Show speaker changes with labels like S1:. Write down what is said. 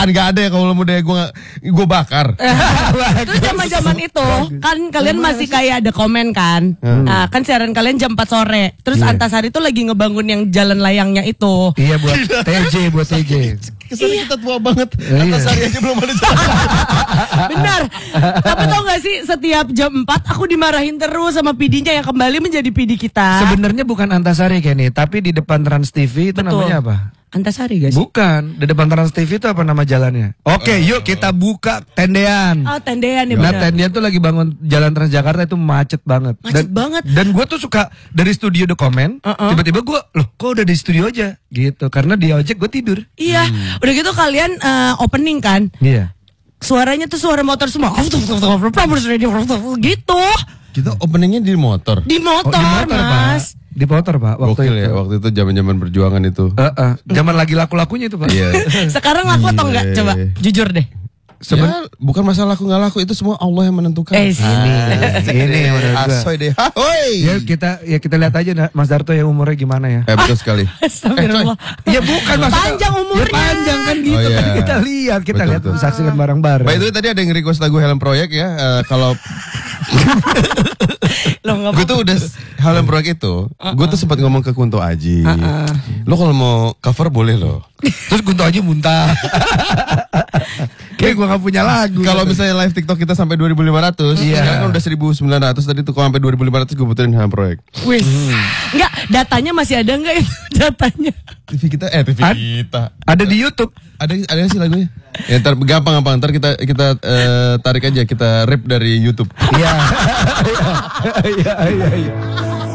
S1: apaan gak ada ya kalau muda gue bakar.
S2: Itu zaman itu kan kalian masih kayak ada komen kan. Nah kan siaran kalian jam 4 sore. Terus Antasari tuh lagi ngebangun yang jalan layangnya itu.
S3: Iya buat TJ.
S1: Kesannya kita tua banget. Antasari aja belum ada jalan.
S2: Benar. Tapi tau gak sih setiap jam 4 aku dimarahin terus sama PD-nya yang kembali menjadi PD kita.
S3: Sebenarnya bukan Antasari Kenny, tapi di depan Trans TV itu namanya apa?
S2: Antasari gak sih?
S3: Bukan, di depan Trans TV itu apa nama jalannya? Oke, yuk kita buka tendean.
S2: Oh tendean ya
S3: Nah
S2: benar.
S3: tendean tuh lagi bangun jalan Transjakarta itu macet banget.
S2: Macet banget.
S3: Dan gue tuh suka dari studio The Comment, tiba-tiba gue, loh kok udah di studio aja? Gitu, karena di ojek gue tidur.
S2: Iya, udah gitu kalian opening kan?
S3: Iya.
S2: Suaranya tuh suara motor semua. Gitu.
S1: Kita openingnya di motor.
S2: Di motor, Mas.
S3: Pak. Di motor Pak, waktu
S1: Gokil
S3: itu.
S1: ya, waktu itu zaman-zaman perjuangan itu.
S3: Zaman lagi laku-lakunya itu Pak.
S1: Iya.
S2: Sekarang laku atau enggak? Coba jujur deh.
S1: Ya, bukan masalah laku nggak laku, itu semua Allah yang menentukan.
S3: Ini menurut gua.
S1: Asoy deh. Hoi.
S3: Ya kita lihat aja Mas Darto yang umurnya gimana ya.
S1: Betul sekali.
S2: Astagfirullah.
S3: Ya bukan maksudnya
S2: Panjang umurnya.
S3: Ya panjang kan gitu.
S1: Oh, iya.
S3: Kan kita lihat,
S1: Betul.
S3: saksikan bareng-bareng.
S1: By the way tadi ada yang request lagu Helm Project ya. Kalau
S2: Loh enggak
S1: gue tuh udah Helm Project itu, gue tuh sempat ngomong ke Kunto Aji. Lo kalau mau cover boleh lo.
S3: Terus Kunto aja muntah. Kayak gue gak punya lagu.
S1: Kalau misalnya live TikTok kita sampai 2.500, sekarang kan udah 1.900 tadi tuh kalau sampai 2.500 gue puterin Helm Project.
S2: Wis. Enggak, datanya masih ada enggak itu datanya?
S1: TV kita
S3: ada di YouTube.
S1: ada sih lagunya. Ya ntar gampang ntar kita tarik aja, kita rip dari YouTube.
S3: Iya.